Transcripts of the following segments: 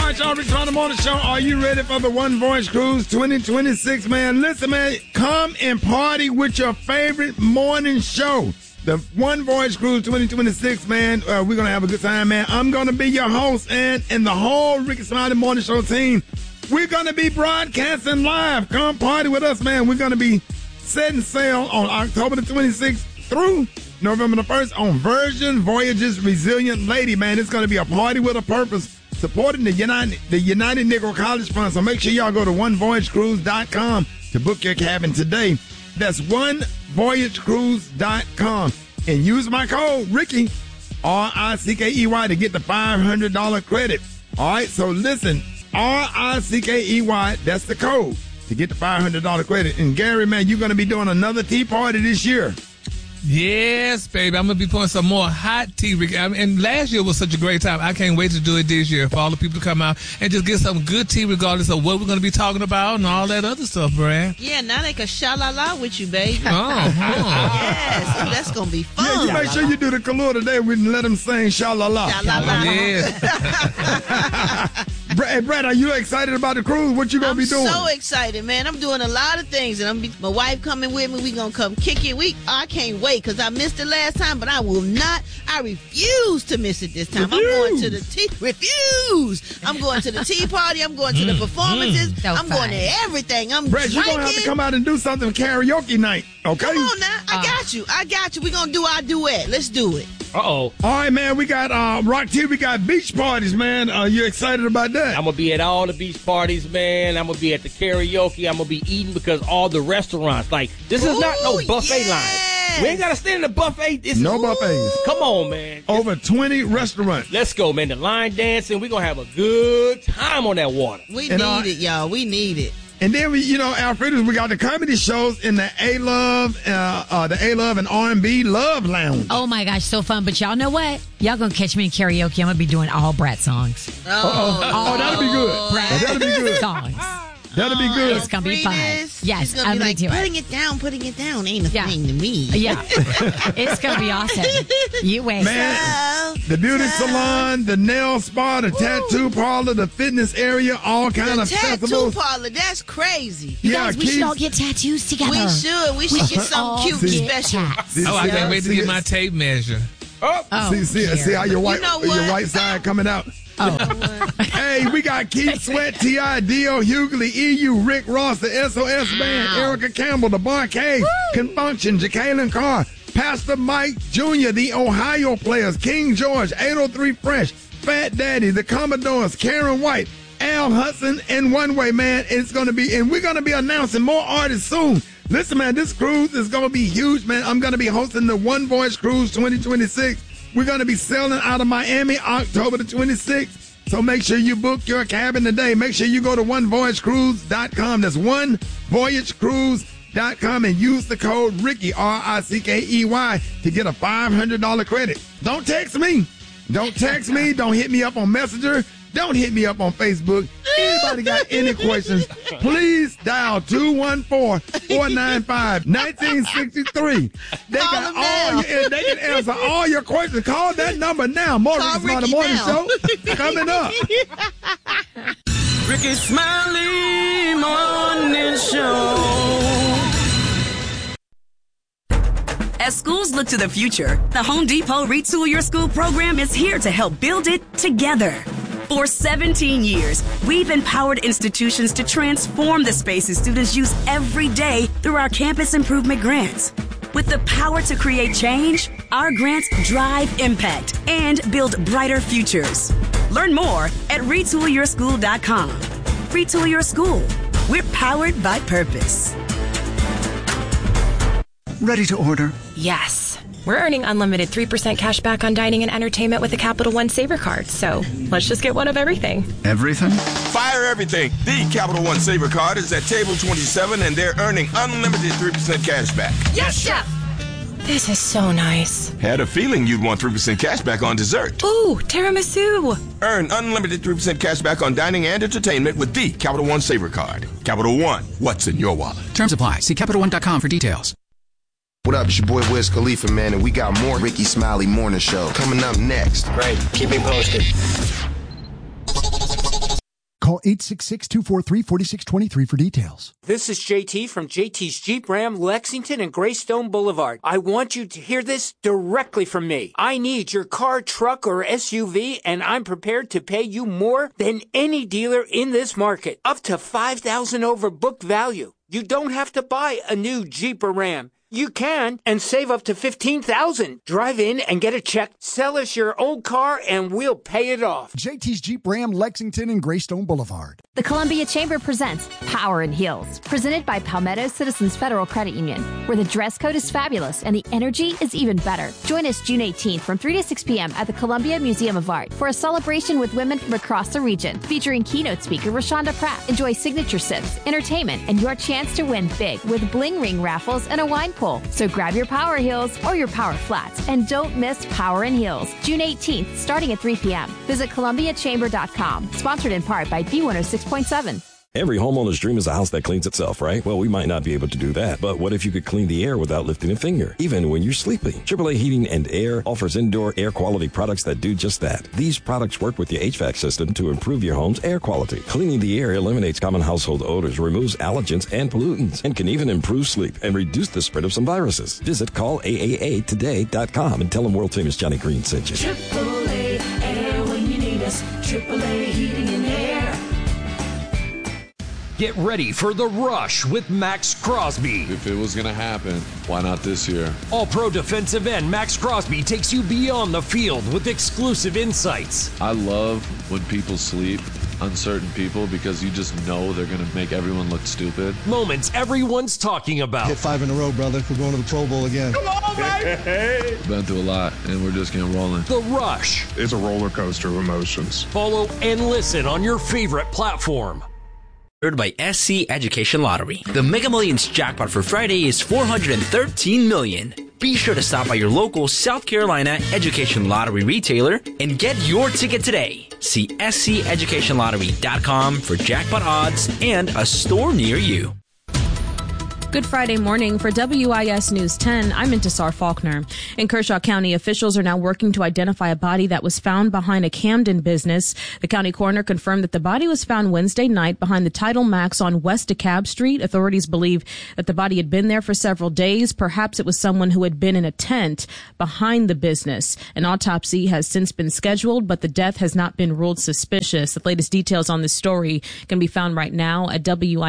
right, y'all. Rick on the Morning Show. Are you ready for the One Voice Cruise 2026, man? Listen, man, come and party with your favorite morning show. The One Voice Cruise 2026, man. We're going to have a good time, man. I'm going to be your host, and the whole Ricky Smiley Morning Show team. We're going to be broadcasting live. Come party with us, man. We're going to be setting sail on October the 26th through November the 1st on Virgin Voyages Resilient Lady, man. It's going to be a party with a purpose, supporting the United Negro College Fund. So make sure y'all go to onevoyagecruise.com to book your cabin today. That's onevoyagecruise.com. And use my code, Ricky, R-I-C-K-E-Y, to get the $500 credit. All right, so listen, R-I-C-K-E-Y, that's the code to get the $500 credit. And Gary, man, you're going to be doing another tea party this year. Yes, baby. I'm going to be pouring some more hot tea. And last year was such a great time. I can't wait to do it this year for all the people to come out and just get some good tea regardless of what we're going to be talking about and all that other stuff, Brad. Yeah, now they can sha-la-la with you, baby. Yes, that's going to be fun. Yeah, you make sure you do the Kahlua today. We can let them sing sha-la-la. Sha-la-la. Yes. Hey, Brad, are you excited about the cruise? What you going to be doing? I'm so excited, man. I'm doing a lot of things. And my wife coming with me. We going to come kick it. I can't wait because I missed it last time, but I will not. I refuse to miss it this time. I'm going to the tea. I'm going to the tea party. I'm going to the performances. I'm going to everything. Brad, you're going to have to come out and do something karaoke night, okay? Come on now. I got you. We're going to do our duet. Let's do it. Uh-oh. All right, man. We got Rock Tea. We got beach parties, man. Are you excited about that? I'm going to be at all the beach parties, man. I'm going to be at the karaoke. I'm going to be eating because all the restaurants, like, this is not no buffet line. We ain't got to stand in the buffet. No buffets. Come on, man. Over 20 restaurants. Let's go, man. The line dancing. We're going to have a good time on that water. We need it, y'all. We need it. And then Alfredo, we got the comedy shows in the A-Love and R&B Love Lounge. Oh my gosh, so fun! But y'all know what? Y'all gonna catch me in karaoke. I'm gonna be doing all Brat songs. Oh, that'll be good. Brat That'll be good. songs. That'll be good. It's gonna be fun. Yes, I'm gonna do it. Putting it down ain't a thing to me. Yeah, it's gonna be awesome. You wait, man. The beauty salon, the nail spa, the tattoo parlor, the fitness area, all kind of festivals. Tattoo parlor, that's crazy. You guys, we should all get tattoos together. We should get something cute and special. I can't wait to get my tape measure. See how your white side coming out. Hey, we got Keith Sweat, T.I. Dio, Hughley, EU, Rick Ross, the SOS Band, Erica Campbell, the Barcade, Confunction, Jacqueline Carr, Pastor Mike Jr., the Ohio Players, King George, 803 Fresh, Fat Daddy, the Commodores, Karen White, Al Hudson, and One Way, man. It's going to be, and we're going to be announcing more artists soon. Listen, man, this cruise is going to be huge, man. I'm going to be hosting the One Voice Cruise 2026. We're going to be sailing out of Miami October the 26th. So make sure you book your cabin today. Make sure you go to onevoyagecruise.com. That's onevoyagecruise.com and use the code Ricky, R-I-C-K-E-Y, to get a $500 credit. Don't text me. Don't hit me up on Messenger. Don't hit me up on Facebook. Anybody got any questions, please dial 214-495-1963. They can answer all your questions. Call that number now. More Ricky Smiley Morning Show coming up. Ricky Smiley Morning Show. As schools look to the future, the Home Depot Retool Your School program is here to help build it together. For 17 years, we've empowered institutions to transform the spaces students use every day through our campus improvement grants. With the power to create change, our grants drive impact and build brighter futures. Learn more at retoolyourschool.com. Retool Your School. We're powered by purpose. Ready to order? Yes. We're earning unlimited 3% cash back on dining and entertainment with the Capital One Saver card, so let's just get one of everything. Everything? Fire everything. The Capital One Saver card is at table 27, and they're earning unlimited 3% cash back. Yes, Chef! This is so nice. Had a feeling you'd want 3% cash back on dessert. Ooh, tiramisu. Earn unlimited 3% cash back on dining and entertainment with the Capital One Saver card. Capital One, what's in your wallet? Terms apply. See CapitalOne.com for details. What up, it's your boy Wiz Khalifa, man, and we got more Ricky Smiley Morning Show coming up next. Great. Keep me posted. Call 866-243-4623 for details. This is JT from JT's Jeep Ram Lexington and Greystone Boulevard. I want you to hear this directly from me. I need your car, truck, or SUV, and I'm prepared to pay you more than any dealer in this market. Up to $5,000 over book value. You don't have to buy a new Jeep or Ram. You can and save up to $15,000. Drive in and get a check. Sell us your old car and we'll pay it off. JT's Jeep Ram, Lexington and Greystone Boulevard. The Columbia Chamber presents Power in Heels, presented by Palmetto Citizens Federal Credit Union, where the dress code is fabulous and the energy is even better. Join us June 18th from 3 to 6 p.m. at the Columbia Museum of Art for a celebration with women from across the region, featuring keynote speaker Rashonda Pratt. Enjoy signature sips, entertainment, and your chance to win big with bling ring raffles and a wine pool. So grab your power heels or your power flats and don't miss Power in Heels, June 18th, starting at 3 p.m. Visit ColumbiaChamber.com. Sponsored in part by B106.7. Every homeowner's dream is a house that cleans itself, right? Well, we might not be able to do that, but what if you could clean the air without lifting a finger, even when you're sleeping? AAA Heating and Air offers indoor air quality products that do just that. These products work with your HVAC system to improve your home's air quality. Cleaning the air eliminates common household odors, removes allergens and pollutants, and can even improve sleep and reduce the spread of some viruses. Visit callaaatoday.com and tell them world-famous Johnny Green sent you. AAA Air when you need us. AAA Heating and Air. Get ready for the rush with Max Crosby. If it was going to happen, why not this year? All-pro defensive end Max Crosby takes you beyond the field with exclusive insights. I love when people sleep, uncertain people, because you just know they're going to make everyone look stupid. Moments everyone's talking about. Hit 5 in a row, brother. We're going to the Pro Bowl again. Come on, baby! Been through a lot, and we're just getting rolling. The Rush. It's a roller coaster of emotions. Follow and listen on your favorite platform. By SC Education Lottery. The Mega Millions jackpot for Friday is $413 million. Be sure to stop by your local South Carolina Education Lottery retailer and get your ticket today. See SCEducationLottery.com for jackpot odds and a store near you. Good Friday morning. For WIS News 10, I'm Intisar Faulkner. In Kershaw County, officials are now working to identify a body that was found behind a Camden business. The county coroner confirmed that the body was found Wednesday night behind the Title Max on West DeKalb Street. Authorities believe that the body had been there for several days. Perhaps it was someone who had been in a tent behind the business. An autopsy has since been scheduled, but the death has not been ruled suspicious. The latest details on this story can be found right now at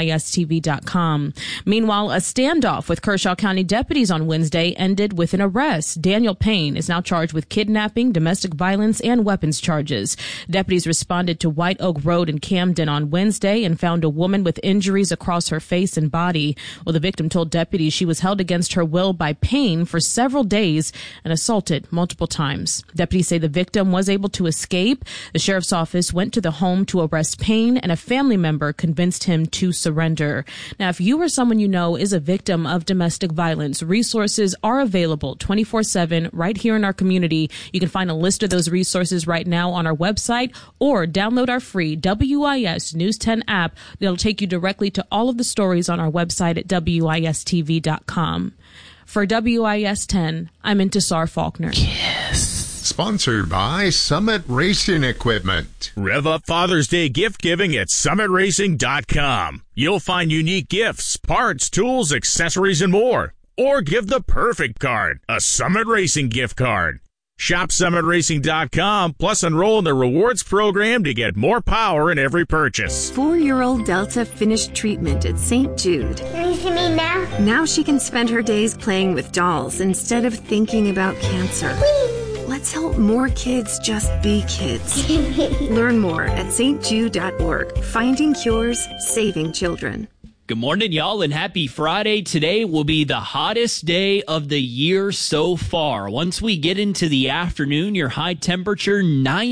WISTV.com. Meanwhile, a standoff with Kershaw County deputies on Wednesday ended with an arrest. Daniel Payne is now charged with kidnapping, domestic violence, and weapons charges. Deputies responded to White Oak Road in Camden on Wednesday and found a woman with injuries across her face and body. Well, the victim told deputies she was held against her will by Payne for several days and assaulted multiple times. Deputies say the victim was able to escape. The sheriff's office went to the home to arrest Payne, and a family member convinced him to surrender. Now, if you or someone you know is a victim of domestic violence, resources are available 24/7 right here in our community. You can find a list of those resources right now on our website or download our free WIS News 10 app. That'll take you directly to all of the stories on our website at WISTV.com. For WIS 10, I'm Intisar Faulkner. Yes. Sponsored by Summit Racing Equipment. Rev up Father's Day gift giving at SummitRacing.com. You'll find unique gifts, parts, tools, accessories, and more. Or give the perfect card, a Summit Racing gift card. Shop SummitRacing.com, plus enroll in the rewards program to get more power in every purchase. 4-year-old Delta finished treatment at St. Jude. Can you see me now? Now she can spend her days playing with dolls instead of thinking about cancer. Whee! Let's help more kids just be kids. Learn more at stjude.org. Finding cures, saving children. Good morning, y'all, and happy Friday. Today will be the hottest day of the year so far. Once we get into the afternoon, your high temperature,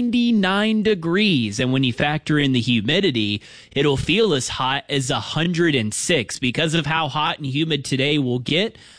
99 degrees. And when you factor in the humidity, it'll feel as hot as 106. Because of how hot and humid today will get,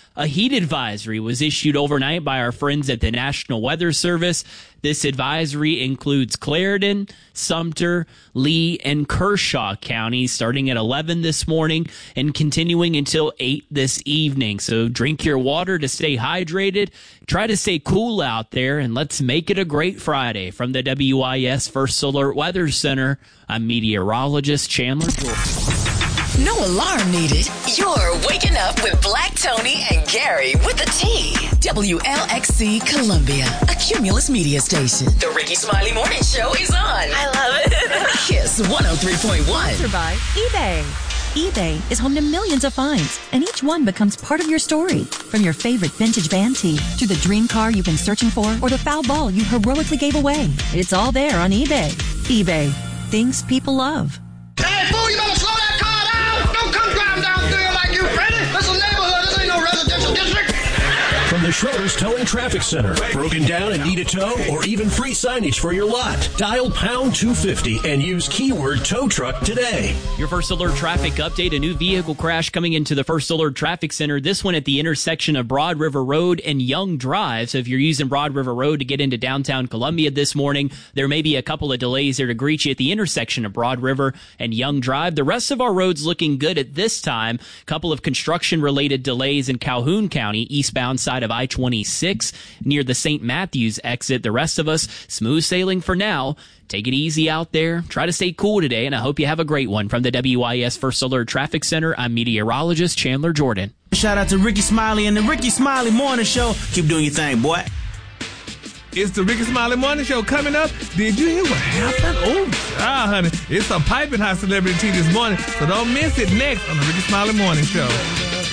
A heat advisory was issued overnight by our friends at the National Weather Service. This advisory includes Clarendon, Sumter, Lee, and Kershaw counties starting at 11 this morning and continuing until 8 this evening. So drink your water to stay hydrated. Try to stay cool out there, and let's make it a great Friday. From the WIS First Alert Weather Center, I'm meteorologist Chandler Jordan. No alarm needed. You're waking up with Black Tony and Gary with the T. WLXC Columbia, a Cumulus media station. The Ricky Smiley Morning Show is on. I love it. Kiss 103.1. Sponsored by eBay. eBay is home to millions of finds, and each one becomes part of your story. From your favorite vintage band tee to the dream car you've been searching for or the foul ball you heroically gave away. It's all there on eBay. eBay. Things people love. Hey, fool, you better slow that car down! Don't come driving down there like you, Freddy! This is a neighborhood, this ain't no residential district! From the Schroeder's Towing Traffic Center. Broken down and need a tow or even free signage for your lot. Dial pound 250 and use keyword tow truck today. Your First Alert traffic update. A new vehicle crash coming into the First Alert Traffic Center. This one at the intersection of Broad River Road and Young Drive. So if you're using Broad River Road to get into downtown Columbia this morning, there may be a couple of delays there to greet you at the intersection of Broad River and Young Drive. The rest of our roads looking good at this time. A couple of construction-related delays in Calhoun County, eastbound side of I-26 near the St. Matthews exit. The rest of us, smooth sailing for now. Take it easy out there. Try to stay cool today, and I hope you have a great one. From the WIS First Alert Traffic Center, I'm meteorologist Chandler Jordan. Shout out to Ricky Smiley and the Ricky Smiley Morning Show. Keep doing your thing, boy. It's the Ricky Smiley Morning Show coming up. Did you hear what happened? Oh, honey. It's some piping hot celebrity tea this morning, so don't miss it next on the Ricky Smiley Morning Show.